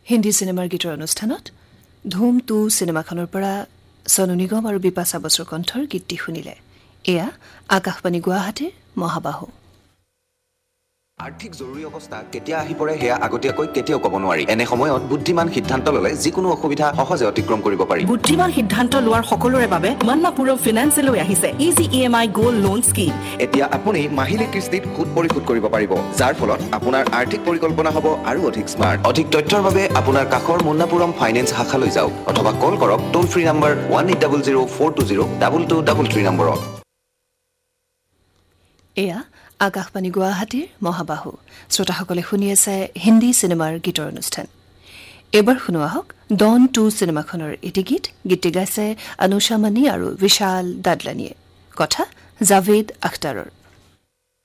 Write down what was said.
হিন্দী চিনেমাৰ গীতৰ অনুষ্ঠানত ধুম 2 চিনেমাখনৰ পৰা সনু নিগম আৰু বিপাশা বসুৰ কণ্ঠৰ গীতটি শুনিলে এয়া আকাশবাণী গুৱাহাটীৰ মহাবাহু আৰ্থিক জৰুৰী অৱস্থা কেতিয়া আহি পৰে হেয়া আগতীয়াকৈ কেতিয়াও ক'ব নোৱাৰি এনে সময়ত বুদ্ধিমান সিদ্ধান্ত ললে যিকোনো অসুবিধা সহজে অতিক্ৰম কৰিব পাৰি বুদ্ধিমান সিদ্ধান্ত লোৱাৰ সকলোৰে বাবে মান্নাপুৰম ফিনান্স লৈ আহিছে easy EMI gold loan scheme এতিয়া আপুনি মাহিলী কিস্তিত সুদ পৰিশোধ কৰিব পাৰিব যাৰ ফলত আপোনাৰ আৰ্থিক পৰিকল্পনা হ'ব আৰু অধিক স্মাৰ্ট অধিক তথ্যৰ বাবে আপোনাৰ কাষৰ মান্নাপুৰম ফাইনেন্স শাখালৈ যাওক অথবা কল কৰক টোল ফ্ৰী নম্বৰ 1800422233 নম্বৰত এয়া আকাশবাণী গুৱাহাটীৰ মহাবাহু শ্ৰোতাসকলে শুনি আছে হিন্দী চিনেমাৰ গীতৰ অনুষ্ঠান এবাৰ শুনো আহক ডন 2 চিনেমাখনৰ এটি গীতটি গাইছে অনুষা মনি আৰু বিশাল দাদলানিয়ে কথা জাভেদ আখতাৰৰ